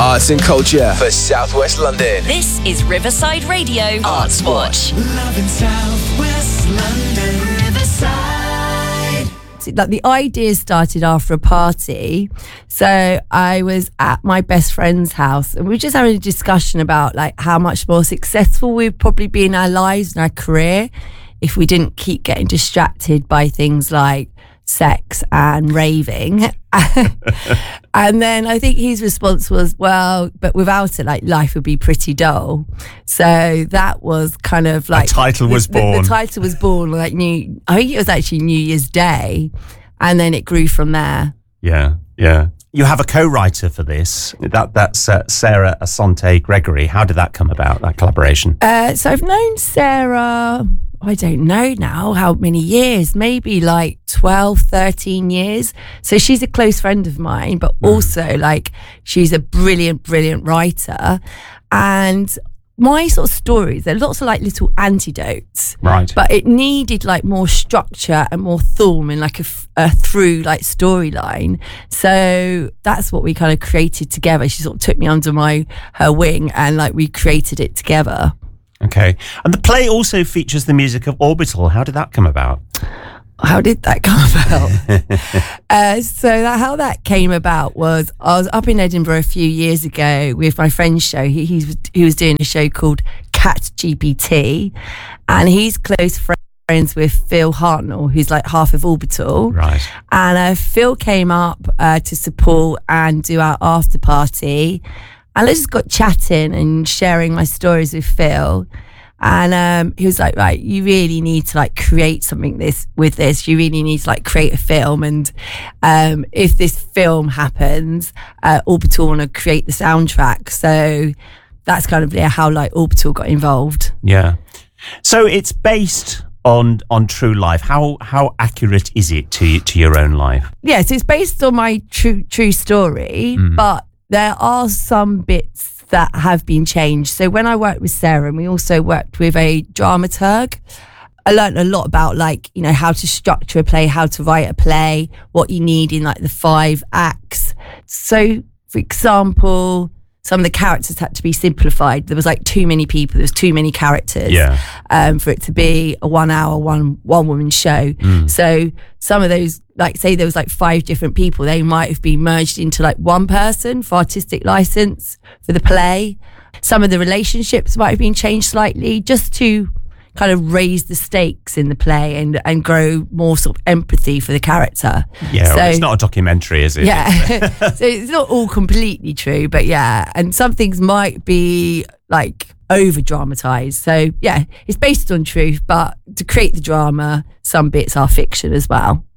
Arts and culture for South West London. This is Riverside Radio Arts Watch. Love in South West London, Riverside. Like the idea started after a party. So I was at my best friend's house and we were just having a discussion about like how much more successful we'd probably be in our lives and our career if we didn't keep getting distracted by things like sex and raving. And then I think his response was, well, but without it, like, life would be pretty dull. So that was kind of like... The title was born. The title was born, like, I think it was actually New Year's Day. And then it grew from there. Yeah, yeah. You have a co-writer for this. That's Sarah Asante Gregory. How did that come about, that collaboration? So I've known Sarah... I don't know now how many years, maybe like 12, 13 years. So she's a close friend of mine, but also like she's a brilliant, brilliant writer. And my sort of stories, there are lots of like little antidotes. Right. But it needed like more structure and more theme and like a through like storyline. So that's what we kind of created together. She sort of took me under her wing and like we created it together. Okay. And the play also features the music of Orbital. How did that come about? How did that come about? How that came about was I was up in Edinburgh a few years ago with my friend's show. He was doing a show called Cat GPT, and he's close friends with Phil Hartnell, who's like half of Orbital. Right. And Phil came up to support and do our after party. And I just got chatting and sharing my stories with Phil. And he was like, right, you really need to like create something with this. You really need to like create a film. And if this film happens, Orbital want to create the soundtrack. So that's kind of how like Orbital got involved. Yeah. So it's based on true life. How accurate is it to your own life? Yeah, so it's based on my true story, but there are some bits that have been changed. So when I worked with Sarah, and we also worked with a dramaturg, I learned a lot about like, you know, how to structure a play, how to write a play, what you need in like the 5 acts. So for example, some of the characters had to be simplified. There was like too many people, there was too many characters for it to be a 1 hour, one woman show. So some of those, like say there was like 5 different people, they might have been merged into like one person for artistic license for the play. Some of the relationships might have been changed slightly just to kind of raise the stakes in the play and grow more sort of empathy for the character. Yeah, so, it's not a documentary, is it? Yeah. So it's not all completely true, but yeah. And some things might be like over dramatized. So yeah, it's based on truth, but to create the drama, some bits are fiction as well.